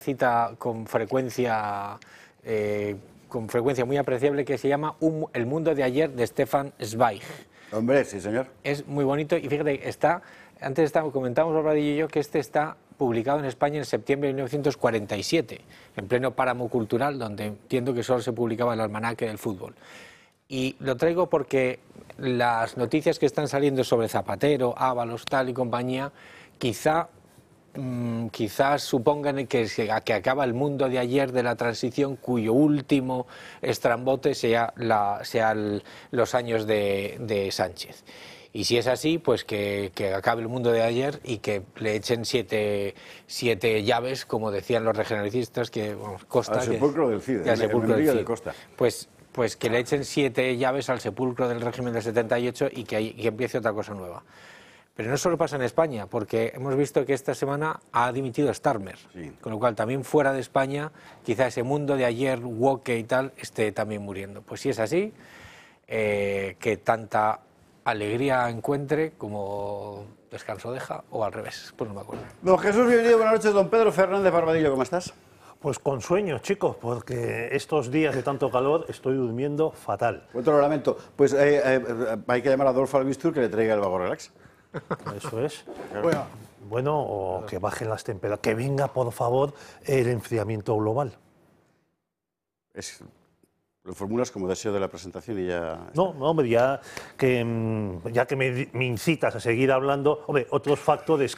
cita con frecuencia muy apreciable que se llama El mundo de ayer de Stefan Zweig. Hombre, sí señor. Es muy bonito y fíjate, comentábamos Obradillo y yo que este está publicado en España en septiembre de 1947, en pleno páramo cultural, donde entiendo que solo se publicaba el almanaque del fútbol. Y lo traigo porque las noticias que están saliendo sobre Zapatero, Ábalos, tal y compañía, quizás supongan que acaba el mundo de ayer de la transición, cuyo último estrambote sea los años de Sánchez. Y si es así, pues que acabe el mundo de ayer y que le echen siete llaves, como decían los regionalistas, que Costa... Al sepulcro del CID, al sepulcro del CID. De Costa. Pues que le echen 7 llaves al sepulcro del régimen del 78 y que empiece otra cosa nueva. Pero no solo pasa en España, porque hemos visto que esta semana ha dimitido Starmer, sí. Con lo cual también fuera de España, quizá ese mundo de ayer, woke y tal, esté también muriendo. Pues si es así, que tanta alegría encuentre como descanso deja, o al revés, pues no me acuerdo. Don Jesús, bienvenido, buenas noches, don Pedro Fernández Barbadillo, ¿cómo estás? Pues con sueño, chicos, porque estos días de tanto calor estoy durmiendo fatal. Otro lo lamento. Pues hay que llamar a Adolfo Albistur que le traiga el Vago Relax. Eso es. Bueno, o que bajen las temperaturas. Que venga, por favor, el enfriamiento global. Lo formulas como deseo de la presentación y ya... No, hombre, ya que me incitas a seguir hablando, hombre, otros factores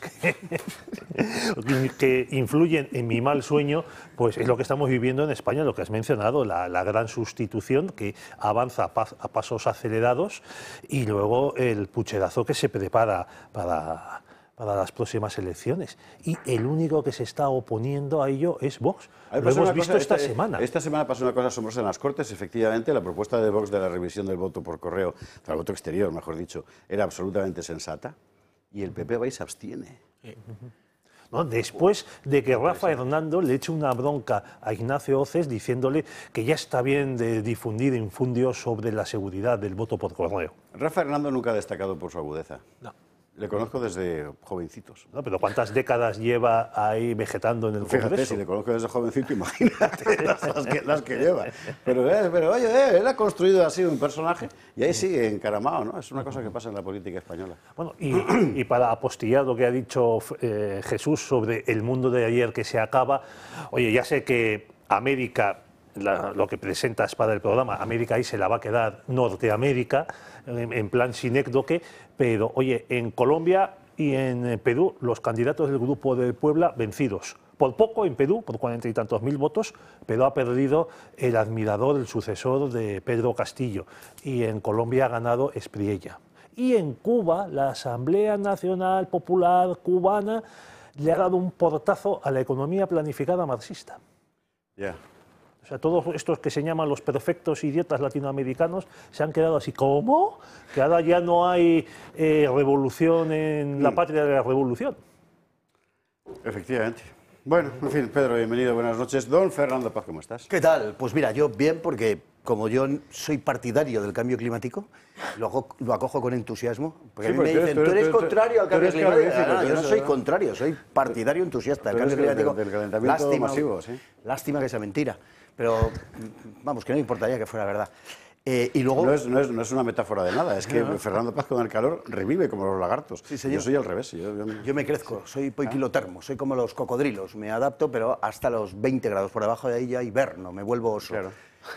que influyen en mi mal sueño, pues es lo que estamos viviendo en España, lo que has mencionado, la gran sustitución que avanza a pasos acelerados y luego el pucherazo que se prepara para las próximas elecciones. Y el único que se está oponiendo a ello es Vox. Lo hemos visto esta semana. Esta semana pasó una cosa asombrosa en las Cortes. Efectivamente, la propuesta de Vox de la revisión del voto por correo, del voto exterior, mejor dicho, era absolutamente sensata. Y el PP va y se abstiene. ¿No? Después de que Rafa Hernando le eche una bronca a Ignacio Oces diciéndole que ya está bien de difundir infundios sobre la seguridad del voto por correo. Rafa Hernando nunca ha destacado por su agudeza. No. Le conozco desde jovencitos. No, pero ¿cuántas décadas lleva ahí vegetando en el Congreso? Fíjate, si le conozco desde jovencito, imagínate las que lleva. Pero oye, él ha construido así un personaje y ahí sigue encaramado, ¿no? Es una cosa que pasa en la política española. Bueno, y para apostillar lo que ha dicho Jesús sobre el mundo de ayer que se acaba, oye, ya sé que América... lo que presentas para el programa, América ahí se la va a quedar Norteamérica, en plan sinécdoque, pero oye, en Colombia y en Perú, los candidatos del Grupo de Puebla vencidos. Por poco en Perú, por 40 y tantos mil votos, pero ha perdido el admirador, el sucesor de Pedro Castillo, y en Colombia ha ganado Espriella. Y en Cuba, la Asamblea Nacional Popular Cubana le ha dado un portazo a la economía planificada marxista. Ya. O sea, todos estos que se llaman los perfectos idiotas latinoamericanos se han quedado así, ¿cómo? Que ahora ya no hay revolución en la patria de la revolución. Efectivamente. Bueno, en fin, Pedro, bienvenido, buenas noches. Don Fernando Paz, ¿cómo estás? ¿Qué tal? Pues mira, yo bien, porque como yo soy partidario del cambio climático, lo acojo con entusiasmo. Porque Sí, a mí me dicen, tú eres contrario al cambio climático. No, yo no soy contrario, soy partidario entusiasta del cambio climático. Del calentamiento masivo, sí. Lástima que sea mentira, pero vamos, que no me importaría que fuera verdad. Y luego... No es una metáfora de nada, es que Fernando Paz con el calor revive como los lagartos. Sí, señor. Yo soy al revés. Yo me crezco, soy poiquilotermo, soy como los cocodrilos, me adapto, pero hasta los 20 grados por debajo de ahí ya hiberno, me vuelvo oso. Claro.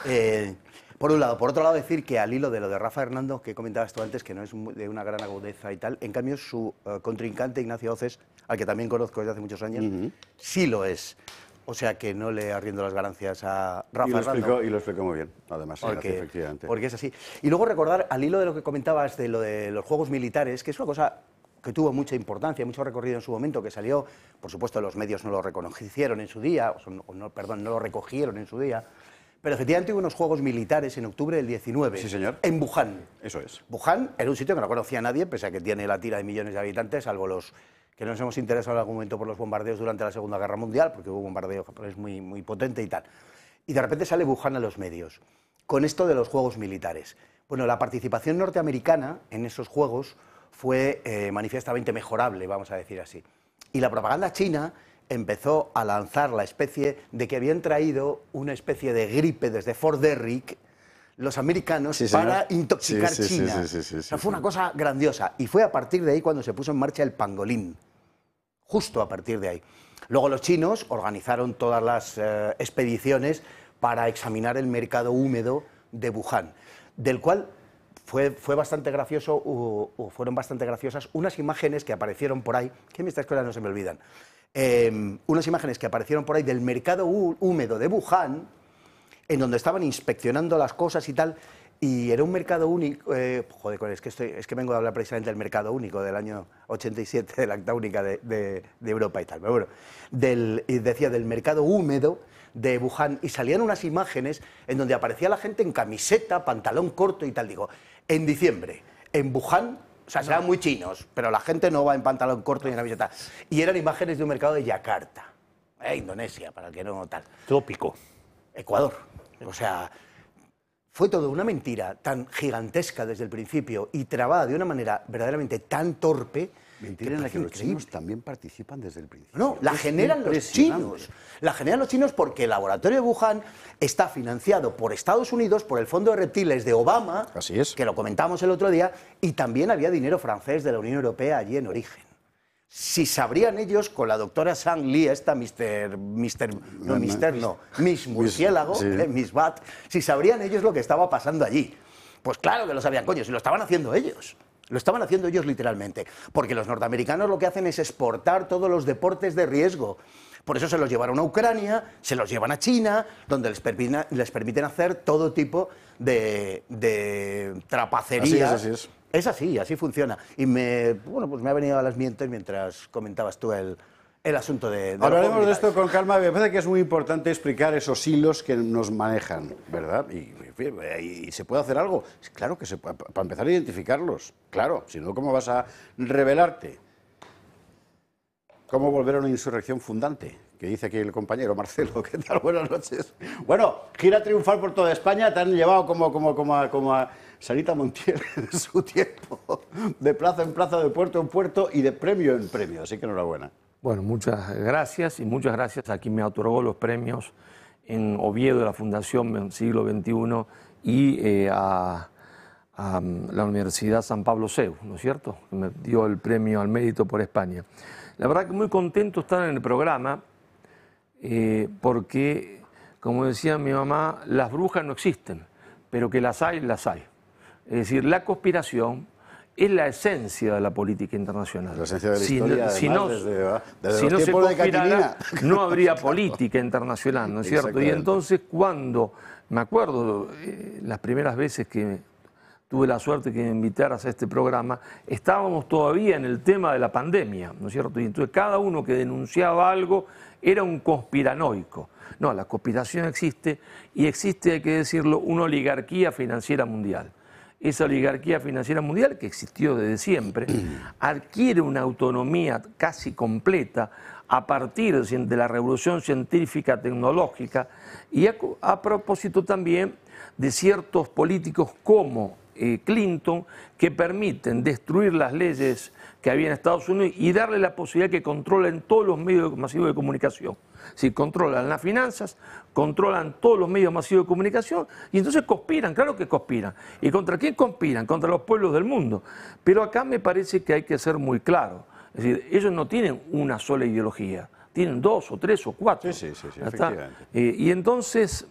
Por un lado. Por otro lado, decir que al hilo de lo de Rafa Hernando, que comentabas tú antes, que no es de una gran agudeza y tal, en cambio su contrincante Ignacio Oces, al que también conozco desde hace muchos años, sí lo es. O sea que no le arriendo las ganancias a Rafa Hernando. Y lo explicó muy bien, además, efectivamente. Porque es así. Y luego recordar, al hilo de lo que comentabas de lo de los juegos militares, que es una cosa que tuvo mucha importancia, mucho recorrido en su momento, que salió, por supuesto, los medios no lo reconocieron en su día, no lo recogieron en su día, pero efectivamente hubo unos juegos militares en octubre del 19. Sí, señor. En Wuhan. Eso es. Wuhan era un sitio que no conocía a nadie, pese a que tiene la tira de millones de habitantes, salvo los que nos hemos interesado en algún momento por los bombardeos durante la Segunda Guerra Mundial, porque hubo un bombardeo japonés muy potente y tal. Y de repente sale Wuhan a los medios, con esto de los juegos militares. Bueno, la participación norteamericana en esos juegos fue manifiestamente mejorable, vamos a decir así. Y la propaganda china empezó a lanzar la especie de que habían traído una especie de gripe desde Fort Detrick los americanos para intoxicar China. O sea, fue una cosa grandiosa. Y fue a partir de ahí cuando se puso en marcha el pangolín. Justo a partir de ahí. Luego los chinos organizaron todas las expediciones para examinar el mercado húmedo de Wuhan, del cual fue bastante gracioso, o fueron bastante graciosas unas imágenes que aparecieron por ahí, que estas cosas no se me olvidan, unas imágenes que aparecieron por ahí del mercado húmedo de Wuhan, en donde estaban inspeccionando las cosas y tal, y era un mercado único, joder, es que vengo de hablar precisamente del mercado único del año 87, de la Acta Única de Europa y tal, pero bueno, decía del mercado húmedo de Wuhan, y salían unas imágenes en donde aparecía la gente en camiseta, pantalón corto y tal. Digo, en diciembre, en Wuhan, o sea, serán muy chinos, pero la gente no va en pantalón corto y en camiseta. Y eran imágenes de un mercado de Yakarta, Indonesia, para el que no tal. Trópico. Ecuador. O sea, fue todo una mentira tan gigantesca desde el principio y trabada de una manera verdaderamente tan torpe. Mentira, que los chinos también participan desde el principio. No, la generan los chinos. La generan los chinos porque el laboratorio de Wuhan está financiado por Estados Unidos, por el Fondo de Reptiles de Obama, así es, que lo comentamos el otro día, y también había dinero francés de la Unión Europea allí en origen. Si sabrían ellos, con la doctora Sang Lee, esta Miss Murciélago, Miss Bat, si sabrían ellos lo que estaba pasando allí. Pues claro que lo sabían, coño, si lo estaban haciendo ellos. Lo estaban haciendo ellos literalmente, porque los norteamericanos lo que hacen es exportar todos los deportes de riesgo. Por eso se los llevaron a Ucrania, se los llevan a China, donde les permiten hacer todo tipo de trapacerías. Así es. Es así, así funciona. Y pues me ha venido a las mientes mientras comentabas tú el asunto de hablaremos de esto con calma. Me parece que es muy importante explicar esos hilos que nos manejan, ¿verdad? Y se puede hacer algo. Claro que se puede, para empezar a identificarlos. Claro, si no, ¿cómo vas a rebelarte? ¿Cómo volver a una insurrección fundante? Que dice aquí el compañero Marcelo. ¿Qué tal? Buenas noches. Bueno, gira triunfal por toda España. Te han llevado como a Sarita Montiel en su tiempo, de plaza en plaza, de puerto en puerto y de premio en premio. Así que enhorabuena. Bueno, muchas gracias y muchas gracias a quien me otorgó los premios en Oviedo de la Fundación Siglo XXI y a la Universidad San Pablo CEU, ¿no es cierto? Que me dio el premio al mérito por España. La verdad que muy contento de estar en el programa porque, como decía mi mamá, las brujas no existen, pero que las hay, las hay. Es decir, la conspiración es la esencia de la política internacional. La esencia de la historia, si no se conspirara, no habría política internacional, ¿no es cierto? Y entonces cuando, me acuerdo, las primeras veces que tuve la suerte que me invitaras a este programa, estábamos todavía en el tema de la pandemia, ¿no es cierto? Y entonces cada uno que denunciaba algo era un conspiranoico. No, la conspiración existe, y existe, hay que decirlo, una oligarquía financiera mundial. Esa oligarquía financiera mundial, que existió desde siempre, adquiere una autonomía casi completa a partir de la revolución científica tecnológica y a propósito también de ciertos políticos como Clinton, que permiten destruir las leyes que había en Estados Unidos y darle la posibilidad que controlen todos los medios masivos de comunicación. Si controlan las finanzas, controlan todos los medios masivos de comunicación y entonces conspiran, claro que conspiran. ¿Y contra quién conspiran? Contra los pueblos del mundo. Pero acá me parece que hay que ser muy claro. Es decir, ellos no tienen una sola ideología, tienen 2 o 3 o 4. Sí, efectivamente. Y entonces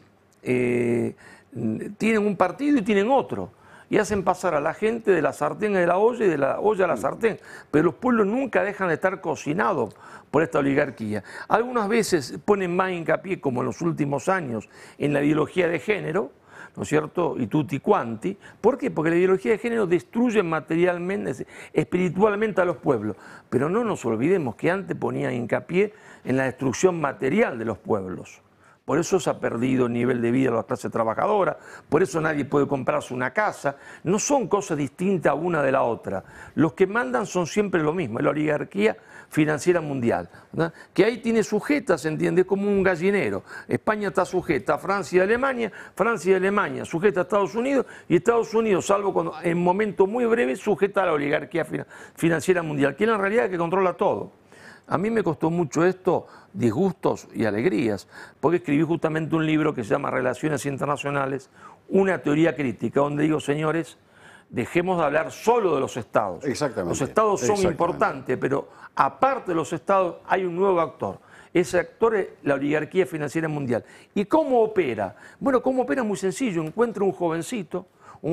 tienen un partido y tienen otro. Y hacen pasar a la gente de la sartén a la olla y de la olla a la sartén. Pero los pueblos nunca dejan de estar cocinados por esta oligarquía. Algunas veces ponen más hincapié, como en los últimos años, en la ideología de género, ¿no es cierto? Y tutti quanti. ¿Por qué? Porque la ideología de género destruye materialmente, espiritualmente a los pueblos. Pero no nos olvidemos que antes ponía hincapié en la destrucción material de los pueblos. Por eso se ha perdido el nivel de vida de la clase trabajadora, por eso nadie puede comprarse una casa. No son cosas distintas una de la otra. Los que mandan son siempre lo mismo, es la oligarquía financiera mundial, ¿verdad? Que ahí tiene sujetas, ¿se entiende? Como un gallinero. España está sujeta a Francia y Alemania sujeta a Estados Unidos, y Estados Unidos, salvo cuando en momento muy breve, sujeta a la oligarquía financiera mundial, que en la realidad es que controla todo. A mí me costó mucho esto, disgustos y alegrías, porque escribí justamente un libro que se llama Relaciones Internacionales, una teoría crítica, donde digo, señores, dejemos de hablar solo de los estados. Exactamente. Los estados son importantes, pero aparte de los estados hay un nuevo actor. Ese actor es la oligarquía financiera mundial. ¿Y cómo opera? Bueno, cómo opera es muy sencillo. Encuentra un jovencito,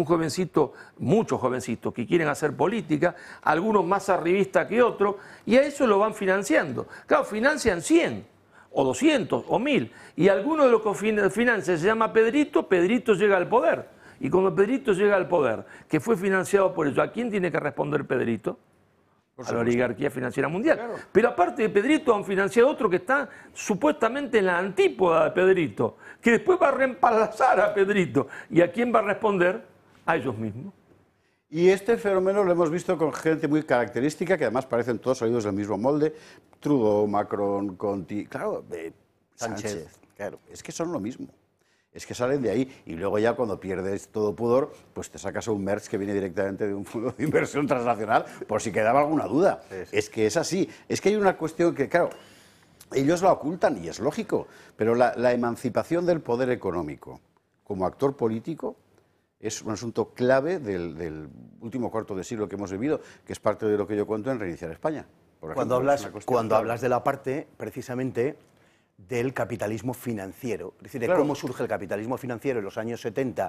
muchos jovencitos que quieren hacer política, algunos más arribistas que otros, y a eso lo van financiando. Claro, financian 100, o 200, o 1000, y alguno de los que financia se llama Pedrito, Pedrito llega al poder. Y cuando Pedrito llega al poder, que fue financiado por ellos, ¿a quién tiene que responder Pedrito? A la oligarquía financiera mundial. Claro. Pero aparte de Pedrito han financiado otro que está supuestamente en la antípoda de Pedrito, que después va a reemplazar a Pedrito. ¿Y a quién va a responder? A ellos mismos. Y este fenómeno lo hemos visto con gente muy característica, que además parecen todos salidos del mismo molde. Trudeau, Macron, Conti, claro, Sánchez. Claro, es que son lo mismo. Es que salen de ahí y luego ya cuando pierdes todo pudor, pues te sacas a un Merz que viene directamente de un fondo de inversión transnacional, por si quedaba alguna duda. Sí, sí. Es que es así. Es que hay una cuestión que, claro, ellos la ocultan y es lógico, pero la emancipación del poder económico como actor político es un asunto clave del último cuarto de siglo que hemos vivido, que es parte de lo que yo cuento en Reiniciar España. Por ejemplo, cuando hablas de la parte, precisamente, del capitalismo financiero, es decir, de cómo surge el capitalismo financiero en los años 70,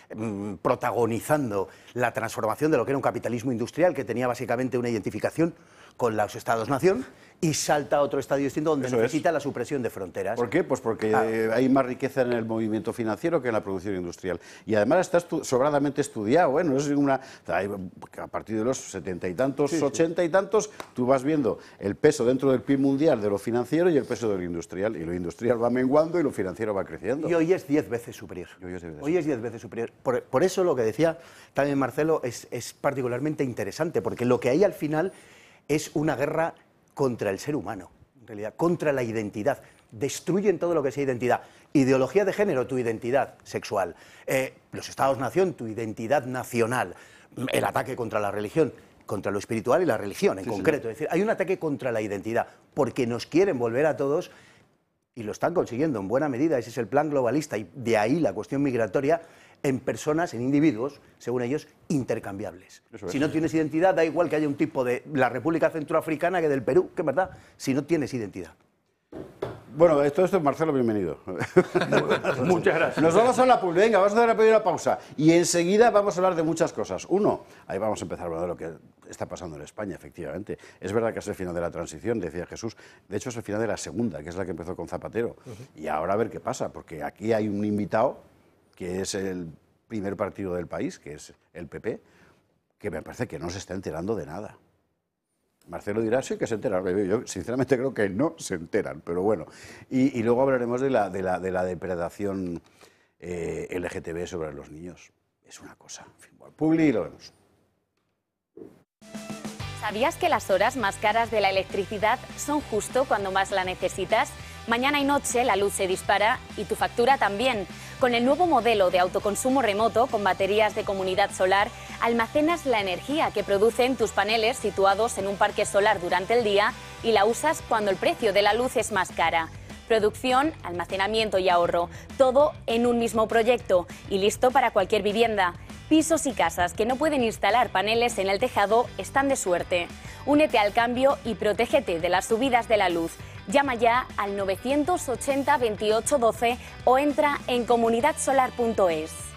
protagonizando la transformación de lo que era un capitalismo industrial que tenía básicamente una identificación con los estados-nación y salta a otro estadio distinto donde necesita la supresión de fronteras. ¿Por qué? Pues porque hay más riqueza en el movimiento financiero que en la producción industrial. Y además está sobradamente estudiado, ¿eh? No es una... A partir de los 70 y tantos, 80 y tantos, tú vas viendo el peso dentro del PIB mundial de lo financiero y el peso de lo industrial. Y lo industrial va menguando y lo financiero va creciendo. Y hoy es 10 veces superior. Hoy es 10 veces superior. Por eso lo que decía también Marcelo es particularmente interesante, porque lo que hay al final es una guerra contra el ser humano, en realidad, contra la identidad. Destruyen todo lo que sea identidad. Ideología de género, tu identidad sexual. Los estados-nación, tu identidad nacional. El ataque contra la religión, contra lo espiritual y la religión en concreto. Es decir, hay un ataque contra la identidad, porque nos quieren volver a todos, y lo están consiguiendo en buena medida, ese es el plan globalista, y de ahí la cuestión migratoria, en personas, en individuos, según ellos, intercambiables. Si no tienes identidad, da igual que haya un tipo de la República Centroafricana que del Perú, que es verdad, si no tienes identidad. Bueno, todo esto es Marcelo, bienvenido. Muchas gracias. Nos vamos a la publi, venga, vamos a dar una pausa y enseguida vamos a hablar de muchas cosas. Uno, ahí vamos a empezar a hablar de lo que está pasando en España, efectivamente. Es verdad que es el final de la transición, decía Jesús, de hecho es el final de la segunda, que es la que empezó con Zapatero. Y ahora a ver qué pasa, porque aquí hay un invitado que es el primer partido del país, que es el PP, que me parece que no se está enterando de nada. Marcelo dirá, sí que se enteran. Yo sinceramente creo que no se enteran, pero bueno. Y luego hablaremos de la depredación LGTB sobre los niños. Es una cosa. En fin, bueno, publi y lo vemos. ¿Sabías que las horas más caras de la electricidad son justo cuando más la necesitas? Mañana y noche la luz se dispara y tu factura también. Con el nuevo modelo de autoconsumo remoto con baterías de comunidad solar, almacenas la energía que producen tus paneles situados en un parque solar durante el día y la usas cuando el precio de la luz es más cara. Producción, almacenamiento y ahorro, todo en un mismo proyecto y listo para cualquier vivienda. Pisos y casas que no pueden instalar paneles en el tejado están de suerte. Únete al cambio y protégete de las subidas de la luz. Llama ya al 980 28 12 o entra en comunidadsolar.es.